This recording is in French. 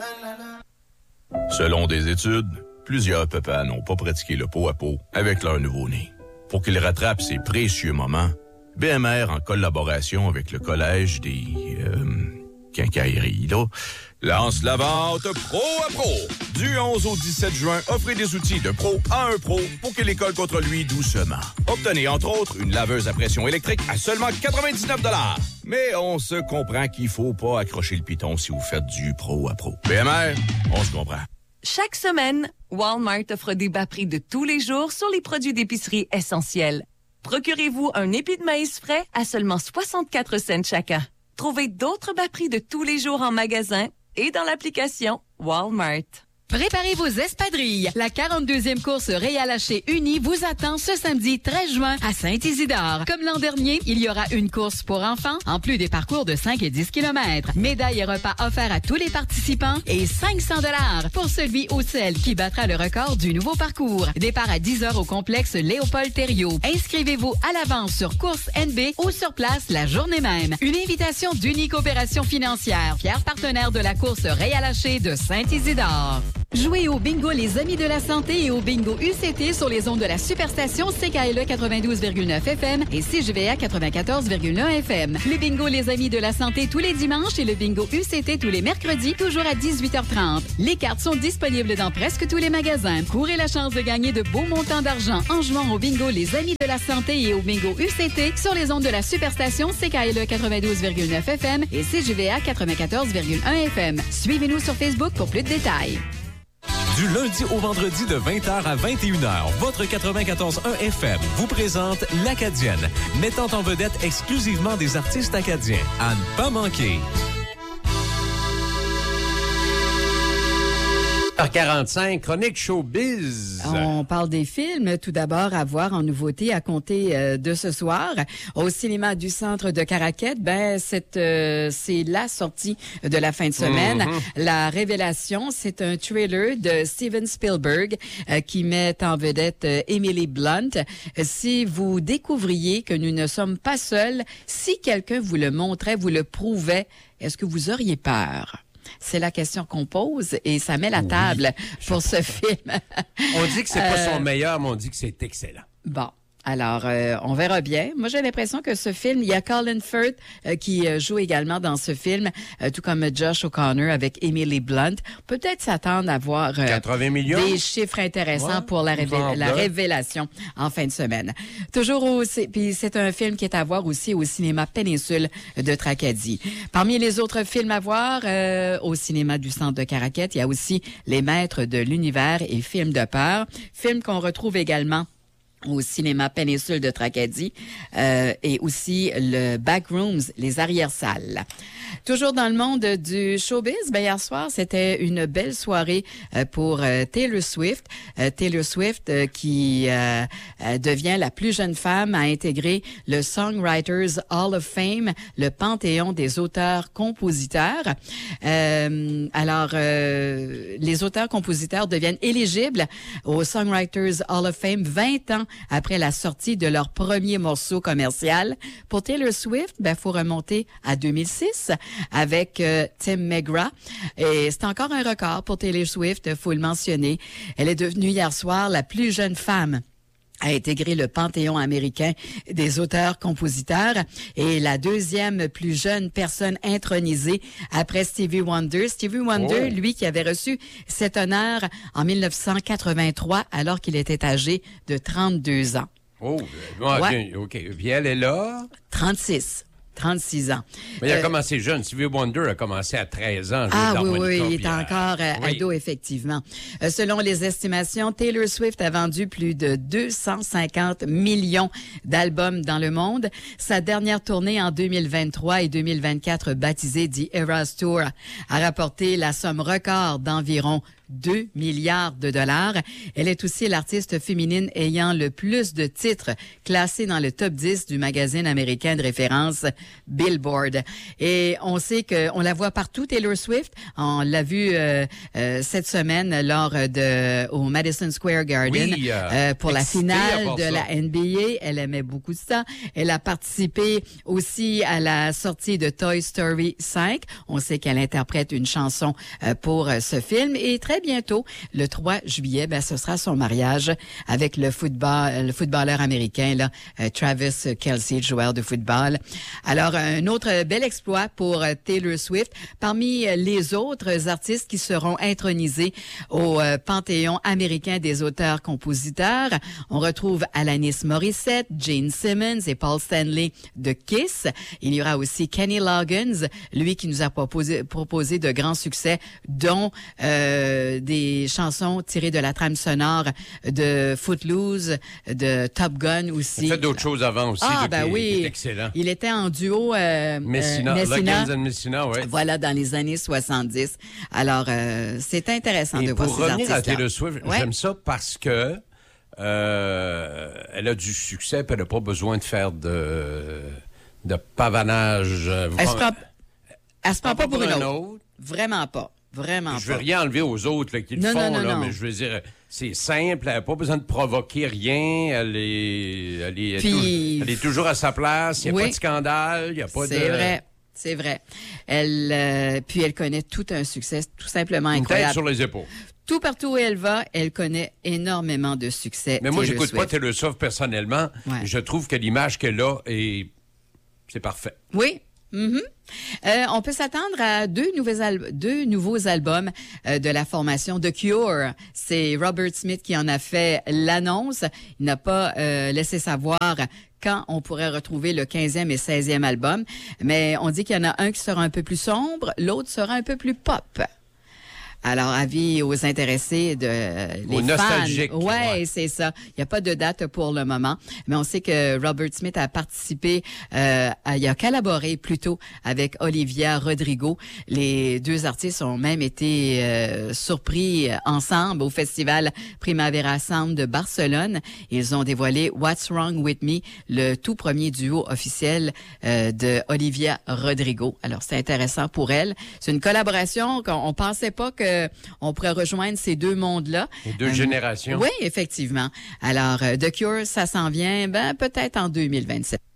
Selon des études, plusieurs papas n'ont pas pratiqué le pot à pot avec leur nouveau-né. Pour qu'ils rattrapent ces précieux moments, BMR, en collaboration avec le Collège des quincailleries, là, lance la vente Pro à Pro. Du 11 au 17 juin, offrez des outils de pro à un pro pour qu'il école contre lui doucement. Obtenez, entre autres, une laveuse à pression électrique à seulement 99 $. Mais on se comprend qu'il faut pas accrocher le piton si vous faites du pro à pro. BMR, on se comprend. Chaque semaine, Walmart offre des bas prix de tous les jours sur les produits d'épicerie essentiels. Procurez-vous un épi de maïs frais à seulement 64 cents chacun. Trouvez d'autres bas prix de tous les jours en magasin et dans l'application Walmart. Préparez vos espadrilles. La 42e course Réal Haché Uni vous attend ce samedi 13 juin à Saint-Isidore. Comme l'an dernier, il y aura une course pour enfants, en plus des parcours de 5 et 10 km. Médailles et repas offerts à tous les participants et 500 $ pour celui ou celle qui battra le record du nouveau parcours. Départ à 10 h au complexe Léopold-Thériault. Inscrivez-vous à l'avance sur Course NB ou sur place la journée même. Une invitation d'Unique Opération Financière, fier partenaire de la course Réal Haché de Saint-Isidore. Jouez au bingo Les Amis de la Santé et au bingo UCT sur les ondes de la Superstation CKLE 92,9 FM et CJVA 94,1 FM. Le bingo Les Amis de la Santé tous les dimanches et le bingo UCT tous les mercredis, toujours à 18h30. Les cartes sont disponibles dans presque tous les magasins. Courez la chance de gagner de beaux montants d'argent en jouant au bingo Les Amis de la Santé et au bingo UCT sur les ondes de la Superstation CKLE 92,9 FM et CJVA 94,1 FM. Suivez-nous sur Facebook pour plus de détails. Du lundi au vendredi de 20h à 21h, votre 94.1 FM vous présente l'Acadienne, mettant en vedette exclusivement des artistes acadiens. À ne pas manquer. 45, chronique showbiz. On parle des films. Tout d'abord, à voir en nouveauté à compter de ce soir au cinéma du centre de Caraquette. C'est la sortie de la fin de semaine. La Révélation, c'est un thriller de Steven Spielberg qui met en vedette Emily Blunt. Si vous découvriez que nous ne sommes pas seuls, si quelqu'un vous le montrait, vous le prouvait, est-ce que vous auriez peur? C'est la question qu'on pose et ça met la table pour ce film. On dit que c'est pas son meilleur, mais on dit que c'est excellent. Bon. Alors, on verra bien. Moi, j'ai l'impression que ce film, il y a Colin Firth qui joue également dans ce film, tout comme Josh O'Connor avec Emily Blunt. Peut-être s'attendre à voir 80 millions. Des chiffres intéressants pour la Révélation en fin de semaine. Toujours puis c'est un film qui est à voir aussi au cinéma Péninsule de Tracadie. Parmi les autres films à voir au cinéma du centre de Caraquette, il y a aussi Les Maîtres de l'univers et Films de peur, film qu'on retrouve également au cinéma Péninsule de Tracadie et aussi le Backrooms, les arrière-salles. Toujours dans le monde du showbiz, hier soir, c'était une belle soirée pour Taylor Swift. Taylor Swift qui devient la plus jeune femme à intégrer le Songwriters Hall of Fame, le panthéon des auteurs-compositeurs. Les auteurs-compositeurs deviennent éligibles au Songwriters Hall of Fame 20 ans après la sortie de leur premier morceau commercial. Pour Taylor Swift, faut remonter à 2006 avec Tim McGraw. Et c'est encore un record pour Taylor Swift, faut le mentionner. Elle est devenue hier soir la plus jeune femme à intégrer le panthéon américain des auteurs-compositeurs et la deuxième plus jeune personne intronisée après Stevie Wonder. Stevie Wonder, lui, qui avait reçu cet honneur en 1983 alors qu'il était âgé de 32 ans. OK. Puis elle est là? 36 ans. Mais il a commencé jeune. Stevie Wonder a commencé à 13 ans. Il est encore ado, effectivement. Selon les estimations, Taylor Swift a vendu plus de 250 millions d'albums dans le monde. Sa dernière tournée en 2023 et 2024, baptisée The Eras Tour, a rapporté la somme record d'environ 2 milliards de dollars. Elle est aussi l'artiste féminine ayant le plus de titres classés dans le top 10 du magazine américain de référence Billboard. Et on sait qu'on la voit partout, Taylor Swift. On l'a vu cette semaine au Madison Square Garden pour la finale de la NBA. Elle aimait beaucoup ça. Elle a participé aussi à la sortie de Toy Story 5. On sait qu'elle interprète une chanson pour ce film. Et très bientôt, le 3 juillet, ce sera son mariage avec le footballeur américain là, Travis Kelce, joueur de football. Alors, un autre bel exploit pour Taylor Swift. Parmi les autres artistes qui seront intronisés au Panthéon américain des auteurs-compositeurs, on retrouve Alanis Morissette, Gene Simmons et Paul Stanley de Kiss. Il y aura aussi Kenny Loggins, lui qui nous a proposé de grands succès, dont des chansons tirées de la trame sonore de Footloose, de Top Gun aussi. Il a fait d'autres choses avant aussi. Oui. Excellent. Il était en duo Messina. Loggins and Messina, oui. Voilà, dans les années 70. Alors, c'est intéressant de voir ces artistes-là. Pour revenir à Taylor Swift, j'aime ça parce que elle a du succès, puis elle n'a pas besoin de faire de pavanage. Elle se prend pas pour une autre. Vraiment pas. Vraiment pas. Je veux rien enlever aux autres là, qui le font, mais je veux dire, c'est simple, elle n'a pas besoin de provoquer rien, elle est toujours à sa place, il n'y a pas de scandale, il n'y a pas C'est vrai. Elle connaît tout un succès tout simplement incroyable. Une tête sur les épaules. Tout partout où elle va, elle connaît énormément de succès. Mais moi, j'écoute pas Taylor Swift personnellement. Ouais. Je trouve que l'image qu'elle a c'est parfait. Oui. Mm-hmm. On peut s'attendre à deux nouveaux albums de la formation The Cure. C'est Robert Smith qui en a fait l'annonce. Il n'a pas laissé savoir quand on pourrait retrouver le 15e et 16e album. Mais on dit qu'il y en a un qui sera un peu plus sombre, l'autre sera un peu plus pop. Alors, avis aux intéressés les nostalgiques. Fans. Ouais, c'est ça. Il n'y a pas de date pour le moment, mais on sait que Robert Smith a participé, il a collaboré plutôt avec Olivia Rodrigo. Les deux artistes ont même été surpris ensemble au festival Primavera Sound de Barcelone. Ils ont dévoilé What's Wrong With Me, le tout premier duo officiel de Olivia Rodrigo. Alors, c'est intéressant pour elle. C'est une collaboration qu'on pensait pas on pourrait rejoindre ces deux mondes-là. Les deux générations. Oui, effectivement. Alors, The Cure, ça s'en vient, peut-être en 2027.